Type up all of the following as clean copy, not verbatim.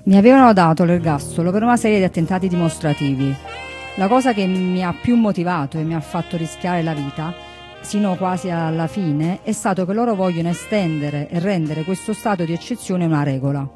Mi avevano dato l'ergastolo per una serie di attentati dimostrativi. La cosa che mi ha più motivato e mi ha fatto rischiare la vita, sino quasi alla fine, è stato che loro vogliono estendere e rendere questo stato di eccezione una regola.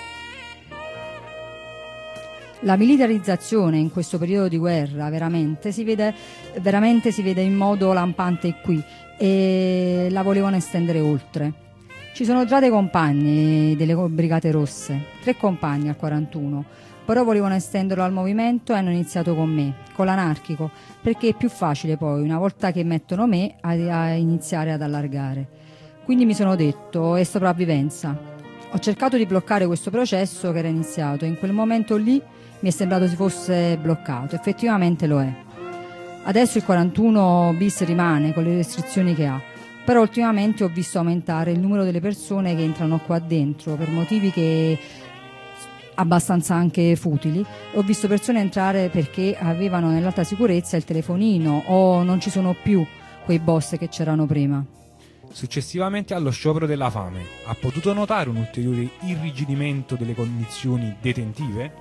La militarizzazione in questo periodo di guerra veramente si vede in modo lampante qui, e la volevano estendere oltre. Ci sono già dei compagni delle Brigate Rosse, 3 compagni al 41, però volevano estenderlo al movimento e hanno iniziato con me, con l'anarchico, perché è più facile poi, una volta che mettono me, a iniziare ad allargare. Quindi mi sono detto, è sopravvivenza. Ho cercato di bloccare questo processo che era iniziato e in quel momento lì mi è sembrato si fosse bloccato, effettivamente lo è. Adesso il 41 bis rimane con le restrizioni che ha, però ultimamente ho visto aumentare il numero delle persone che entrano qua dentro per motivi che abbastanza anche futili. Ho visto persone entrare perché avevano nell'alta sicurezza il telefonino o non ci sono più quei boss che c'erano prima. Successivamente allo sciopero della fame, ha potuto notare un ulteriore irrigidimento delle condizioni detentive?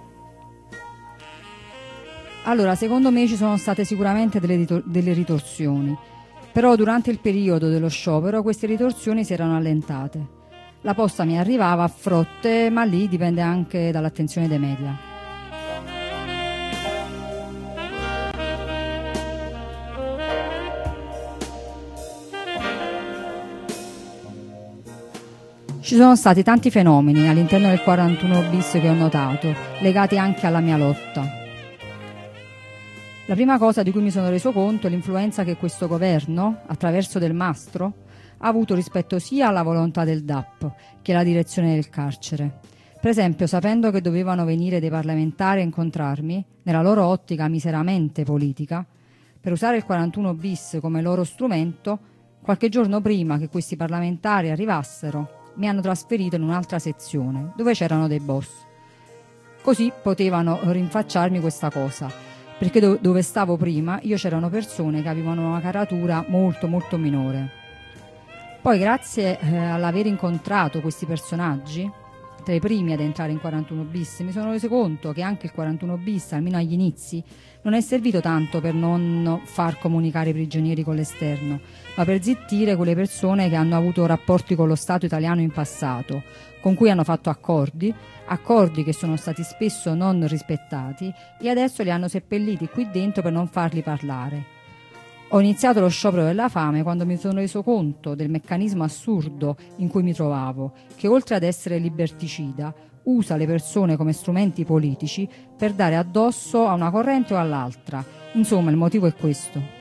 Allora, secondo me ci sono state sicuramente delle ritorsioni, però durante il periodo dello sciopero queste ritorsioni si erano allentate. La posta mi arrivava a frotte, ma lì dipende anche dall'attenzione dei media. Ci sono stati tanti fenomeni all'interno del 41 bis che ho notato, legati anche alla mia lotta. La prima cosa di cui mi sono reso conto è l'influenza che questo governo, attraverso Del Mastro, ha avuto rispetto sia alla volontà del DAP che alla direzione del carcere. Per esempio, sapendo che dovevano venire dei parlamentari a incontrarmi, nella loro ottica miseramente politica, per usare il 41 bis come loro strumento, qualche giorno prima che questi parlamentari arrivassero, mi hanno trasferito in un'altra sezione, dove c'erano dei boss. Così potevano rinfacciarmi questa cosa, perché dove stavo prima io c'erano persone che avevano una caratura molto molto minore. Poi grazie all'aver incontrato questi personaggi, tra i primi ad entrare in 41 bis, mi sono reso conto che anche il 41 bis, almeno agli inizi, non è servito tanto per non far comunicare i prigionieri con l'esterno, ma per zittire quelle persone che hanno avuto rapporti con lo Stato italiano in passato, con cui hanno fatto accordi che sono stati spesso non rispettati e adesso li hanno seppelliti qui dentro per non farli parlare. Ho iniziato lo sciopero della fame quando mi sono reso conto del meccanismo assurdo in cui mi trovavo, che oltre ad essere liberticida, usa le persone come strumenti politici per dare addosso a una corrente o all'altra. Insomma, il motivo è questo.